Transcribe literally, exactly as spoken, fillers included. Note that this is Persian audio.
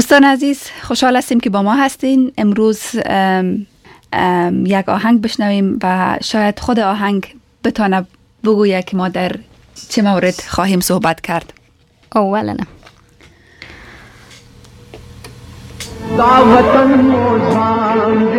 دوستان عزیز، خوشحال هستیم که با ما هستین. امروز ام ام یک آهنگ بشنویم و شاید خود آهنگ بتانه بگوید که ما در چه مورد خواهیم صحبت کرد. اولا دعوتن موزان